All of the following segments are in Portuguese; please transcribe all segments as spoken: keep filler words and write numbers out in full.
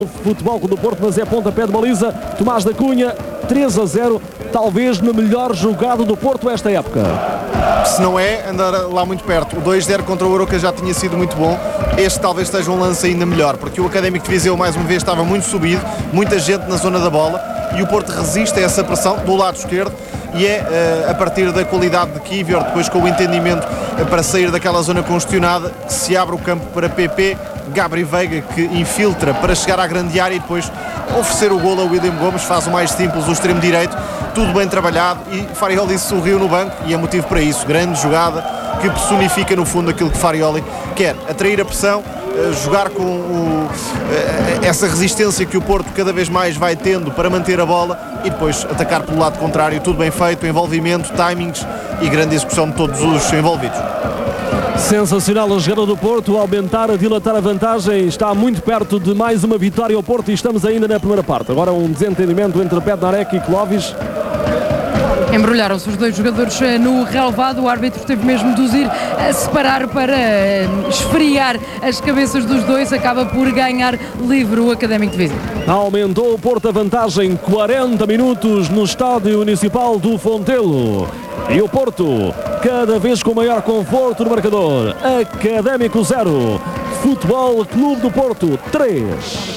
Futebol do Porto, mas é pontapé de baliza. Tomás da Cunha, três a zero, talvez na melhor jogada do Porto esta época. Se não é, andar lá muito perto. O dois a zero contra o Arouca já tinha sido muito bom. Este talvez seja um lance ainda melhor, porque o Académico de Viseu mais uma vez estava muito subido, muita gente na zona da bola, e o Porto resiste a essa pressão do lado esquerdo, e é uh, a partir da qualidade de Kivior, depois com o entendimento uh, para sair daquela zona congestionada, que se abre o campo para P P, Gabri Veiga, que infiltra para chegar à grande área e depois oferecer o golo a William Gomes, faz o mais simples, o extremo direito, tudo bem trabalhado, e Farioli sorriu no banco, e é motivo para isso. Grande jogada que personifica no fundo aquilo que Farioli quer, atrair a pressão, jogar com o, essa resistência que o Porto cada vez mais vai tendo para manter a bola e depois atacar pelo lado contrário. Tudo bem feito, envolvimento, timings e grande execução de todos os envolvidos. Sensacional a jogada do Porto, aumentar, a dilatar a vantagem, está muito perto de mais uma vitória ao Porto e estamos ainda na primeira parte. Agora um desentendimento entre Bednarek e Clovis. Embrulharam-se os dois jogadores no relvado, o árbitro teve mesmo de os ir a separar para esfriar as cabeças dos dois, acaba por ganhar livre o Académico de Viseu. Aumentou o Porto a vantagem, quarenta minutos no estádio municipal do Fontelo. E o Porto, cada vez com maior conforto no marcador. Académico zero, Futebol Clube do Porto três.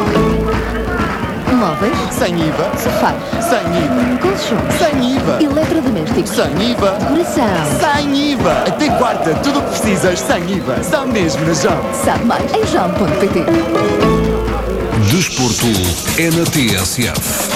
Móveis, sem I V A, sofás, sem I V colchões, A, sem I V A, eletrodomésticos, sem I V A, decoração, sem I V A, até quarta, tudo o que precisas sem I V A, só mesmo na Jam. sabe mais em jam ponto pt. Desporto é na T S F.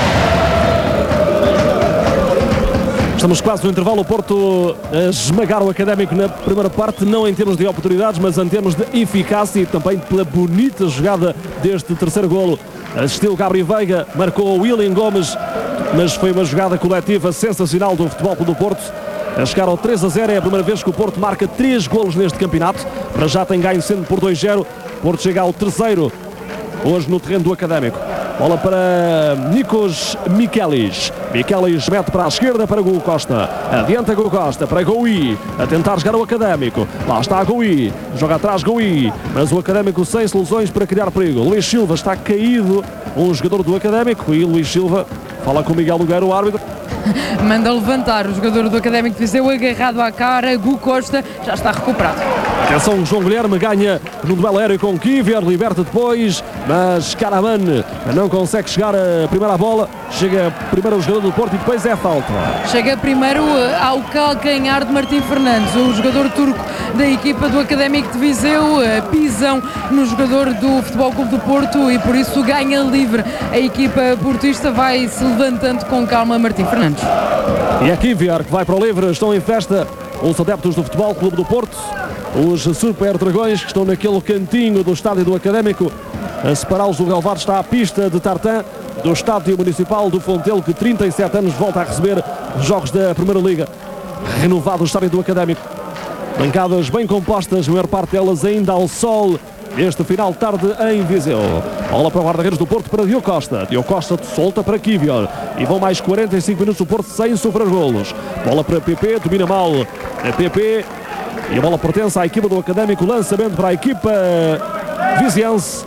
Estamos quase no intervalo, o Porto a esmagar o Académico na primeira parte, não em termos de oportunidades, mas em termos de eficácia e também pela bonita jogada deste terceiro golo. Assistiu Gabri Veiga, marcou o William Gomes, mas foi uma jogada coletiva sensacional do Futebol Clube do Porto. A chegar ao três a zero, é a primeira vez que o Porto marca três golos neste campeonato. Para já tem ganho sendo por dois a zero. Porto chega ao terceiro hoje no terreno do Académico. Bola para Nikos Mikelis. Mikelis mete para a esquerda para Gu Costa. Adianta Gu Costa para Goui. A tentar jogar o Académico. Lá está Goui. Joga atrás Goui. Mas o Académico sem soluções para criar perigo. Luís Silva está caído. Um jogador do Académico. E Luís Silva fala com Miguel Nogueira, o árbitro. Manda levantar o jogador do Académico de Viseu, agarrado à cara. Gu Costa já está recuperado. Atenção, João Guilherme ganha no duelo aéreo com Kivior, liberta depois, mas Karaman não consegue chegar a primeira bola. Chega primeiro o jogador do Porto e depois é falta. Chega primeiro ao calcanhar de Martim Fernandes, o jogador turco da equipa do Académico de Viseu. Pisão no jogador do Futebol Clube do Porto e por isso ganha livre. A equipa portista vai se levantando com calma Martim Fernandes. E é Kivior que vai para o livre, estão em festa os adeptos do Futebol Clube do Porto. Os Super Dragões que estão naquele cantinho do estádio do Académico. A separá-los do relvado está a pista de tartan do estádio municipal do Fontelo, que trinta e sete anos volta a receber jogos da Primeira Liga. Renovado o estádio do Académico. Bancadas bem compostas, a maior parte delas ainda ao sol. Este final de tarde em Viseu. Bola para o guarda-redes do Porto para Diogo Costa. Diogo Costa solta para Kivior. E vão mais quarenta e cinco minutos o Porto sem sofrer golos. Bola para P P, domina mal a P P. E a bola pertence à equipa do Académico. Lançamento para a equipa viziense.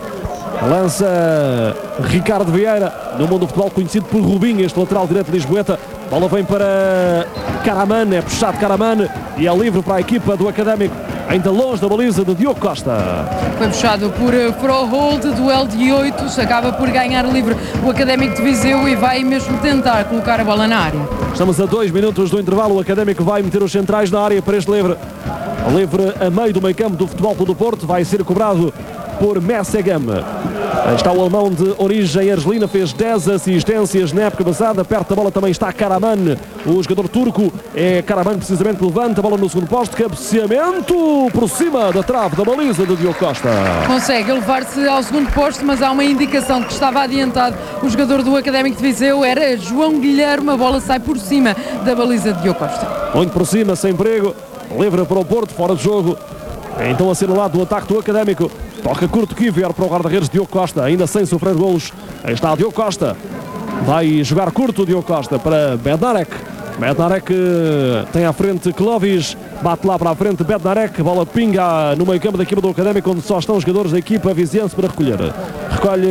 Lança Ricardo Vieira, no mundo do futebol conhecido por Rubinho, este lateral direito de Lisboeta. Bola vem para Karaman, é puxado Karaman e é livre para a equipa do Académico, ainda longe da baliza de Diogo Costa. Foi puxado por Froholt, duelo de oito, acaba por ganhar livre o Académico de Viseu e vai mesmo tentar colocar a bola na área. Estamos a dois minutos do intervalo, o Académico vai meter os centrais na área para este livre. Livre a meio do meio campo do Futebol Clube do Porto, vai ser cobrado por Messegam. Está o alemão de origem argelina, fez dez assistências na época passada. Perto da bola também está Karaman, o jogador turco. É Karaman precisamente que levanta a bola no segundo posto. Cabeceamento por cima da trave da baliza de Diogo Costa. Consegue levar-se ao segundo posto, mas há uma indicação que estava adiantado. O jogador do Académico de Viseu era João Guilherme. A bola sai por cima da baliza de Diogo Costa. Muito por cima, sem perigo. Livre para o Porto, fora de jogo. Então assinalado do ataque do Académico. Toca curto Kivior para o guarda-redes Diogo Costa, ainda sem sofrer golos. Aí está Diogo Costa. Vai jogar curto Diogo Costa para Bednarek. Bednarek tem à frente Clovis, bate lá para a frente Bednarek, bola pinga no meio campo da equipa do Académico, onde só estão os jogadores da equipa viziense para recolher. Recolhe